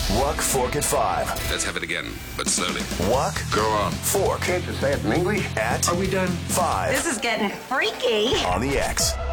Wok Fork at 5. Let's have it again, but slowly. Wok. Go on. Fork. Can't you say it in English? At. Are we done? 5. This is getting freaky. On the X.